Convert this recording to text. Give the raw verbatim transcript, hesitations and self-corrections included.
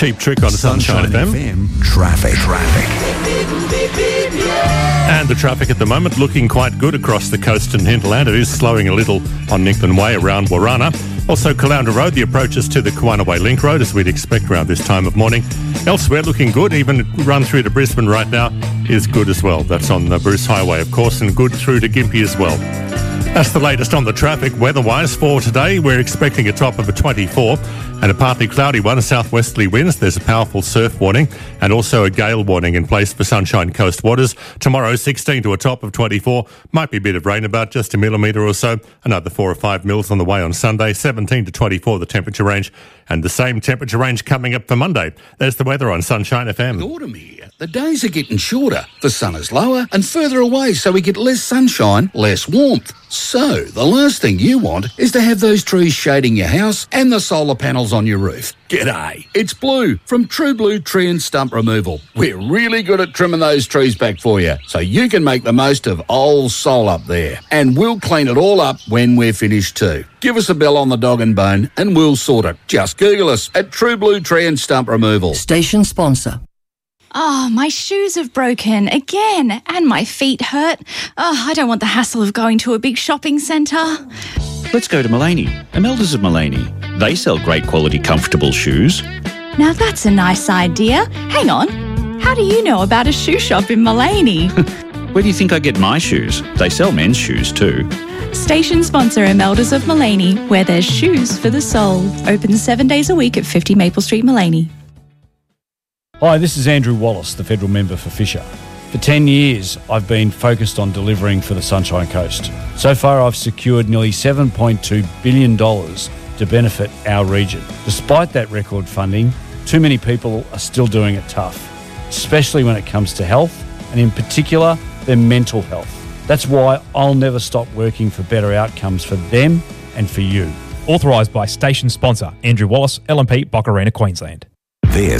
Cheap Trick on Sunshine, Sunshine F M. F M. Traffic. Traffic. And the traffic at the moment looking quite good across the coast and hinterland. It is slowing a little on Nicklin Way around Warana. Also, Caloundra Road, the approaches to the Kawana Way Link Road, as we'd expect around this time of morning. Elsewhere, looking good. Even run through to Brisbane right now is good as well. That's on the Bruce Highway, of course, and good through to Gympie as well. That's the latest on the traffic. Weather-wise for today, we're expecting a top of a twenty-four and a partly cloudy one, southwesterly winds. There's a powerful surf warning and also a gale warning in place for Sunshine Coast waters. Tomorrow, sixteen to a top of twenty-four. Might be a bit of rain, about just a millimetre or so. Another four or five mils on the way on Sunday. seventeen to twenty-four, the temperature range. And the same temperature range coming up for Monday. There's the weather on Sunshine F M. With autumn here, the days are getting shorter. The sun is lower and further away, so we get less sunshine, less warmth. So, the last thing you want is to have those trees shading your house and the solar panels on your roof. G'day, it's Blue from True Blue Tree and Stump Removal. We're really good at trimming those trees back for you, so you can make the most of old sol up there. And we'll clean it all up when we're finished too. Give us a bell on the dog and bone and we'll sort it. Just Google us at True Blue Tree and Stump Removal. Station sponsor. Oh, my shoes have broken again and my feet hurt. Oh, I don't want the hassle of going to a big shopping centre. Let's go to Mullaney. Imelda's of Mullaney. They sell great quality, comfortable shoes. Now that's a nice idea. Hang on. How do you know about a shoe shop in Mullaney? Where do you think I get my shoes? They sell men's shoes too. Station sponsor Imelda's of Mullaney, where there's shoes for the soul. Open seven days a week at fifty Maple Street, Mullaney. Hi, this is Andrew Wallace, the federal member for Fisher. For ten years, I've been focused on delivering for the Sunshine Coast. So far, I've secured nearly seven point two billion dollars to benefit our region. Despite that record funding, too many people are still doing it tough, especially when it comes to health, and in particular, their mental health. That's why I'll never stop working for better outcomes for them and for you. Authorised by station sponsor Andrew Wallace, L M P, Boccarina, Queensland. This